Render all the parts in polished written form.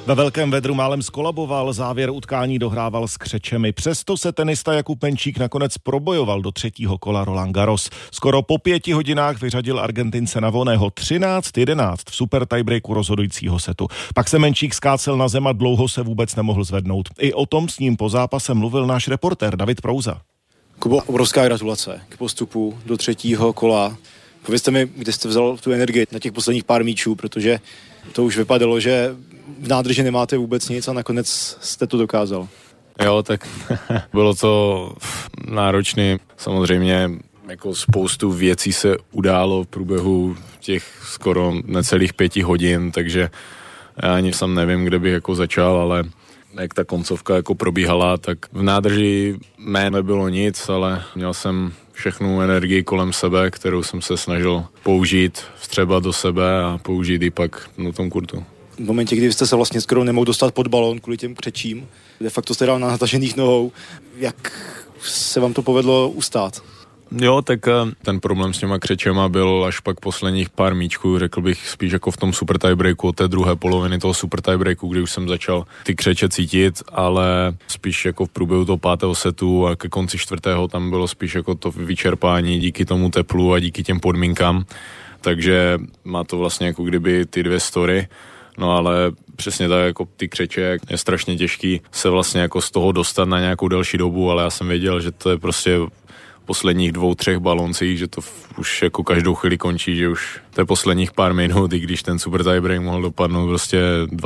Ve velkém vedru málem skolaboval, závěr utkání dohrával s Křečemi. Přesto se tenista Jakub Menčík nakonec probojoval do třetího kola Roland Garros. Skoro po 5 hodinách vyřadil Argentince Navoného 13-11 v super tiebreaku rozhodujícího setu. Pak se Menčík skácel na zem a dlouho se vůbec nemohl zvednout. I o tom s ním po zápase mluvil náš reportér David Prouza. Kubo, obrovská gratulace k postupu do třetího kola. Povězte mi, kde jste vzal tu energii na těch posledních pár míčů, protože to už vypadalo, že v nádrži nemáte vůbec nic a nakonec jste to dokázal. Jo, tak bylo to náročné. Samozřejmě jako spoustu věcí se událo v průběhu těch skoro necelých 5 hodin, takže já ani sám nevím, kde bych jako začal, ale jak ta koncovka jako probíhala, tak v nádrži nebylo nic, ale měl jsem všechnu energii kolem sebe, kterou jsem se snažil použít, vstřebat do sebe a použít i pak na tom kurtu. V momentě, kdy jste se vlastně skoro nemohl dostat pod balón kvůli těm Křečím, de facto jste dal na natažených nohou, jak se vám to povedlo ustát? Jo, tak ten problém s těma Křečema byl až pak posledních pár míčků, řekl bych spíš jako v tom super tiebreaku, od té druhé poloviny toho super tiebreaku, kdy už jsem začal ty Křeče cítit, ale spíš jako v průběhu toho 5. setu a ke konci 4. tam bylo spíš jako to vyčerpání díky tomu teplu a díky těm podmínkám, takže má to vlastně jako kdyby ty dvě story. No ale přesně tak jako ty Křeče, je strašně těžký se vlastně jako z toho dostat na nějakou delší dobu, ale já jsem věděl, že to je prostě posledních 2-3 baloncích, že to už jako každou chvíli končí, že už to je posledních pár minut, i když ten super tiebreak mohl dopadnout prostě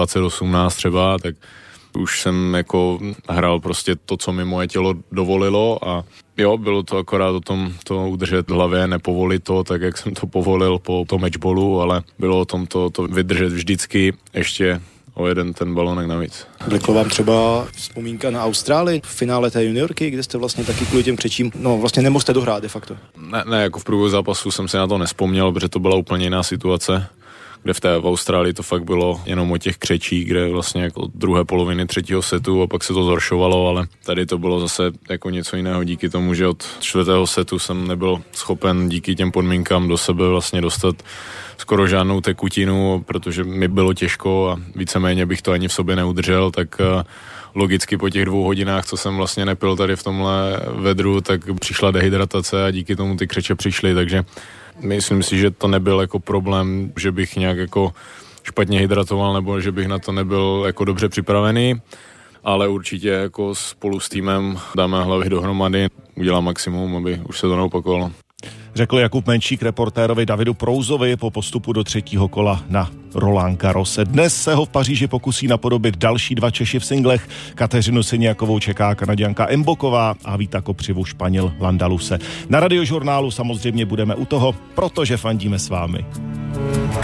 20-18 třeba, tak už jsem jako hrál prostě to, co mi moje tělo dovolilo a jo, bylo to akorát o tom to udržet v hlavě, nepovolit to, tak jak jsem to povolil po tom matchballu, ale bylo o tom to vydržet vždycky ještě o jeden ten balonek navíc. Vleklo vám třeba vzpomínka na Austrálii v finále té juniorky, kde jste vlastně taky kvůli těm Křečím, vlastně nemohl jste dohrát de facto? Ne, jako v průběhu zápasu jsem si na to nespomněl, protože to byla úplně jiná situace, kde v Austrálii to fakt bylo jenom o těch Křečích, kde vlastně jako od druhé poloviny 3. setu a pak se to zhoršovalo, ale tady to bylo zase jako něco jiného díky tomu, že od 4. setu jsem nebyl schopen díky těm podmínkám do sebe vlastně dostat skoro žádnou tekutinu, protože mi bylo těžko a víceméně bych to ani v sobě neudržel, tak logicky po těch 2 hodinách, co jsem vlastně nepil tady v tomhle vedru, tak přišla dehydratace a díky tomu ty Křeče přišly, takže myslím si, že to nebyl jako problém, že bych nějak jako špatně hydratoval nebo že bych na to nebyl jako dobře připravený, ale určitě jako spolu s týmem dáme hlavy dohromady, udělám maximum, aby už se to neopakovalo. Řekl Jakub Menčík reportérovi Davidu Prouzovi po postupu do 3. kola na Roland Garros. Dnes se ho v Paříži pokusí napodobit další 2 Češi v singlech. Kateřinu Syniakovou čeká Kanaďanka Mboková a Víta Kopřivu Španěl Landaluse. Na Radiožurnálu samozřejmě budeme u toho, protože fandíme s vámi.